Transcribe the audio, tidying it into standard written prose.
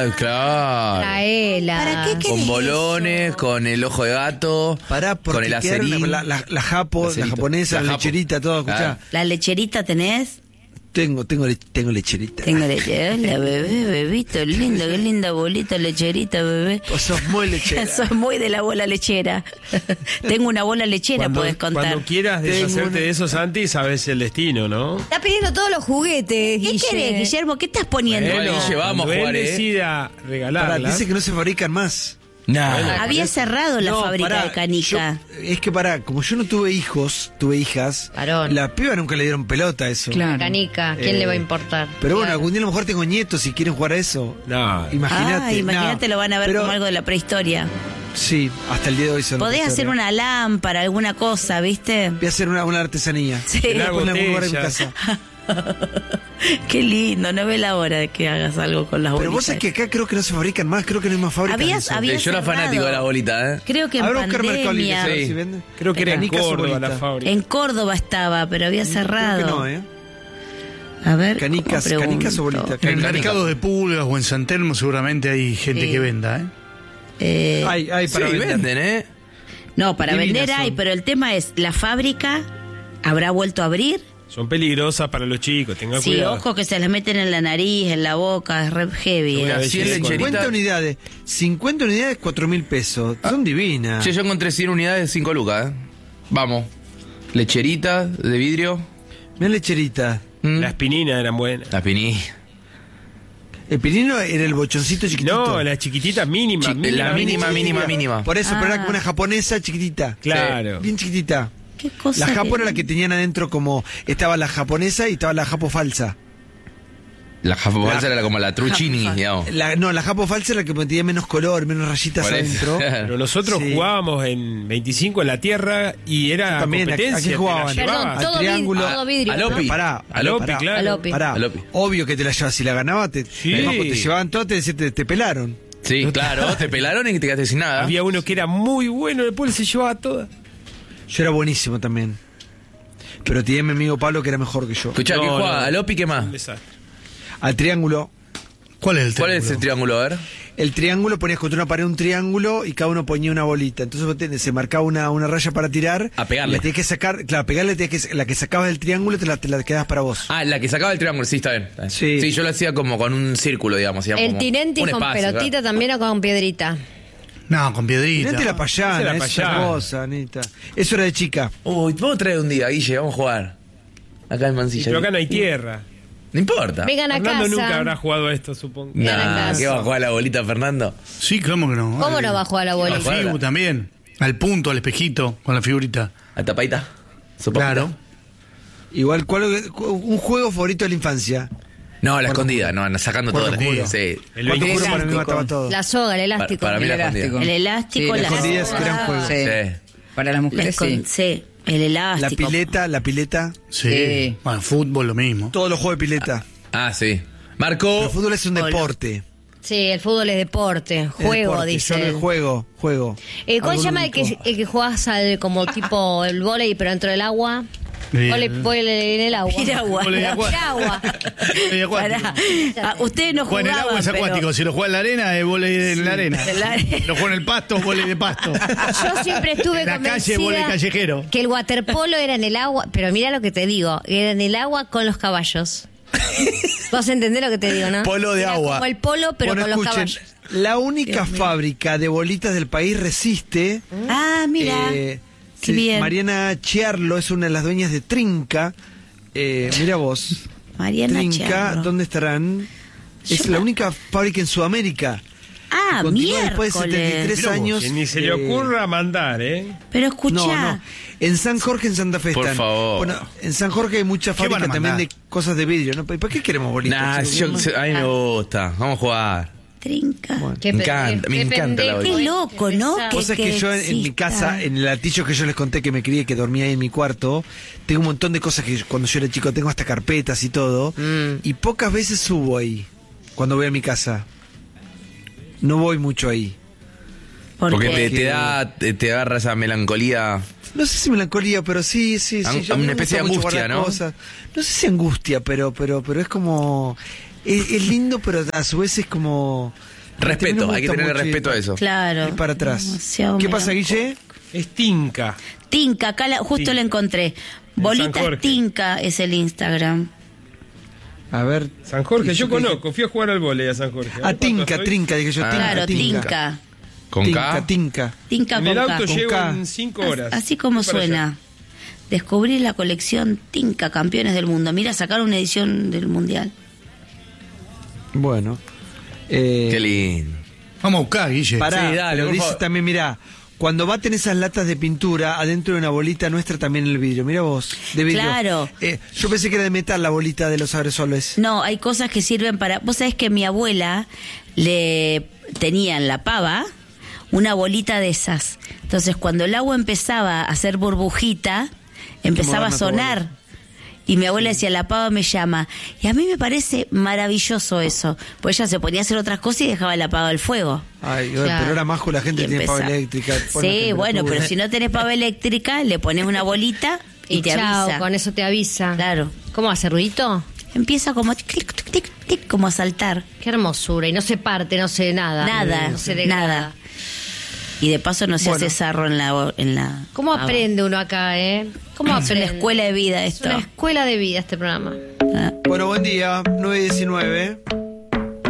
claro. Traela. ¿Para qué querés Con bolones, eso? con el ojo de gato, con el acerín. La japonesa, la lecherita, todo, escuchá. ¿La lecherita tenés? Tengo lecherita. Tengo lecherita, bebé, bebito lindo, qué linda bolita lecherita, bebé. Vos sos muy lechera. Sos muy de la bola lechera. Tengo una bola lechera, puedes contar. Cuando quieras deshacerte de eso, Santi, sabes el destino, ¿no? Está pidiendo todos los juguetes, ¿Qué Guille. querés, Guillermo? ¿Qué estás poniendo? Bueno, Guille, vamos a jugar, decida regalarla. Dice que no se fabrican más. Nah. Había cerrado la fábrica de canica. Como yo no tuve hijos, tuve hijas. Varón. La piba nunca le dieron pelota a eso. Claro. Canica, ¿quién le va a importar? Pero bueno, Claro. algún día a lo mejor tengo nietos y quieren jugar a eso. No. Imagínate. Imagínate, lo van a ver pero, como algo de la prehistoria. Sí, hasta el día de hoy son. Podés hacer una una lámpara, alguna cosa, ¿viste? Voy a hacer una artesanía. Sí. Voy a ponerla en algún lugar en mi botella. casa. Qué lindo, no ve la hora de que hagas algo con las bolitas. Pero vos sabés que acá creo que no se fabrican más, creo que no hay más fábricas. de eso. Había Yo era cerrado. fanático de la bolita, ¿eh? Creo que en A ver, buscar Mercado Libre, pandemia, a ver Sí. si venden. Creo que era en Canicas o Córdoba la bolitas. fábrica. en Córdoba estaba, pero había cerrado. Creo que no, ¿eh? A ver, Canicas ¿cómo pregunto? o bolitas. En el Canica. mercado de pulgas o en San Telmo seguramente hay gente Sí. que venda, ¿eh? Hay Sí, para vender. venden, ¿eh? No, para Divinas vender hay, son. pero el tema es, ¿la fábrica habrá vuelto a abrir? Son peligrosas para los chicos, tengan Sí, cuidado. ojo que se las meten en la nariz, en la boca, es re heavy. Una ¿eh? 100 50 lecheritas. 50 unidades. 50 unidades, 4.000 pesos. Son divinas. Che, yo encontré 100 unidades de 5 lucas, ¿eh? Vamos. Lecherita de vidrio. Mirá lecherita. Las pininas eran buenas. La piní. El pinino era el bochoncito chiquitito. No, las chiquititas mínimas. La mínima. Por eso, pero era Ah. como una japonesa chiquitita. Claro. Bien chiquitita. ¿Qué cosa? La japo que- era la que tenían adentro como... Estaba la japonesa y estaba la japo falsa. La japonesa era como la truchini, digamos. La japo falsa era la que tenía menos color, menos rayitas Por eso. adentro. Pero nosotros Sí. jugábamos en 25 en la tierra y era También, ¿a competencia. qué jugaban? te la Perdón, llevabas. Al todo, triángulo. todo vidrio. Alopi. ¿no? Pará, Alopi, pará. claro. Alopi. Pará. Alopi. Obvio que te la llevas. Si la ganabas, te llevaban todo, te decían, te pelaron. Sí, claro, te pelaron y te quedaste sin nada. Había uno que era muy bueno, después se llevaba todas. Yo era buenísimo también. Pero tenía mi amigo Pablo que era mejor que yo. Escuchá, ¿qué No, juega? no. ¿Alopi qué más? Un desastre. Al triángulo. ¿Cuál es el ¿Cuál triángulo? es el triángulo? A ver. El triángulo ponías contra una pared un triángulo y cada uno ponía una bolita. Entonces se marcaba una raya para tirar. A pegarle. La tenías que sacar, claro, pegarle, la que sacabas del triángulo te la quedabas para vos. Ah, la que sacaba el triángulo, sí, está bien. Está bien. Sí. Sí, yo lo hacía como con un círculo, digamos. El como tinenti un con espacio, pelotita claro. también o con piedrita. No, con piedrita. Mirate la Esa payana, era esa payana. cosa, Anita. Eso era de chica. Uy, vamos a traer un día, Guille, vamos a jugar. Acá en Mansilla. Pero acá no hay tierra. No importa. Vengan a Fernando casa. nunca habrá jugado a esto, supongo. Vengan a Nah, casa. ¿qué va a jugar la bolita, Fernando? Sí, ¿cómo que no? ¿Cómo no va a jugar a la Al bolita? figu también. Al punto, al espejito, con la figurita. ¿A tapadita? ¿Sopapita? Claro. Igual, un juego favorito de la infancia? No, la escondida, no, sacando todo. Cuarto oscuro. Sí. El Cuarto oscuro para mí elástico. mataba todo. La soga, el elástico. Para mí la El escondida. elástico. El elástico, Sí, la Las escondidas soga. eran juegos. Sí. Sí. Para las mujeres sí. Sí, el elástico. La pileta. Sí. Sí. Bueno, fútbol, lo mismo. Todos los juegos de pileta. Ah, sí. Pero Marco. el fútbol es un Hola. deporte. Sí, el fútbol es deporte. Es Juego, deporte. dice. Yo en el él. juego. ¿Cómo Algo se llama el lúdico. que jugás como tipo el vóley pero dentro del agua? Bien. Vóley en el agua. Piragua. Vóley acuático. Piragua. Es acuático. Pará. Ah, ustedes no Juega en jugaban, el agua es pero- acuático. Si lo juega en la arena, es volei en la arena. En la arena. Lo juega en el pasto, volei de pasto. Yo siempre estuve En la calle, convencida vóley callejero. que el waterpolo era en el agua, pero mira lo que te digo, era en el agua con los caballos. Vos entendés lo que te digo, ¿no? Polo de Era agua. Como el polo, pero Bueno, con los escuchen, caballos. la única fábrica de bolitas del país resiste. Ah, mira. Qué Qué bien. Mariana Chiarlo es una de las dueñas de Trinca. Mira vos. Mariana Trinca, Chiarlo. ¿dónde estarán? Es Yo- la única fábrica en Sudamérica. Ah, Continúa después de miércoles. 73 Mirá vos, años. que ni se le ocurra mandar, ¿eh? Pero escuchá. No. En San Jorge, en Santa Fe Por están. favor. Bueno, en San Jorge hay mucha ¿Qué van fábrica a también mandar? de cosas de vidrio, ¿no? ¿Para qué queremos bolitas? Nah, chicos? a mí me gusta. Vamos a jugar. Trinca. Qué Me encanta, me encanta la pendejo, Qué loco, ¿no? pesado. Vos sabés que yo en mi casa, en el altillo que yo les conté que me crié, que dormía ahí en mi cuarto, tengo un montón de cosas que cuando yo era chico tengo hasta carpetas y todo, y pocas veces subo ahí, cuando voy a mi casa. No voy mucho ahí. Porque Porque te agarra esa melancolía. No sé si melancolía, pero sí. Una yo me especie de gusta mucho angustia, guardar ¿no? cosas. No sé si angustia, pero es como... Es lindo, pero a su vez es como... Respeto, me hay que gusta tener mucho respeto a eso. Claro. ir para atrás. Demasiado ¿Qué me pasa, da- Guille? Es Tinca. Tinca, acá justo Tinca. la encontré. San Bolitas Jorge. Tinca es el Instagram. A ver. San Jorge, yo qué dije? conozco, fui a jugar al vóley a San Jorge. Ah, Tinca, Trinca, dije yo. Ah. Tinca, Claro, Tinca. ¿Con Tinca, K? Tinca. Tinca En con el K. auto Con llego K. en 5 horas. Así como Para suena. allá. Descubrí la colección Tinca, campeones del mundo. Mira, sacaron una edición del mundial. Bueno. Qué lindo. Vamos a buscar, Guille. Pará, Sí, dale, pero por dice favor. también, mira, cuando baten esas latas de pintura, adentro de una bolita nuestra también en el vidrio. Mira vos, de vidrio. Claro. Yo pensé que era de metal la bolita de los aerosoles. No, hay cosas que sirven para... Vos sabés que mi abuela le tenía en la pava una bolita de esas. Entonces, cuando el agua empezaba a hacer burbujita, empezaba a moderna tu sonar. abuela. Y mi abuela decía, la pava me llama. Y a mí me parece maravilloso eso. Pues ella se ponía a hacer otras cosas y dejaba la pava al fuego. Ay, Claro. pero ahora más con la gente Y que tiene pava empezá. eléctrica. pone la Sí, bueno, temperatura. pero si no tenés pava eléctrica, le pones una bolita y, Y te chao, avisa. con eso te avisa. Claro. ¿Cómo hace ruidito? Empieza como tic, tic, tic, tic, como a saltar. Qué hermosura. Y no se parte, no se nada. Nada, No se degrada. nada. Y de paso no se Bueno. hace sarro en la ¿Cómo pava. aprende uno acá, ¿Cómo Es aprende? una escuela de vida Es esto. una escuela de vida este programa. Ah. Bueno, buen día, 9:19.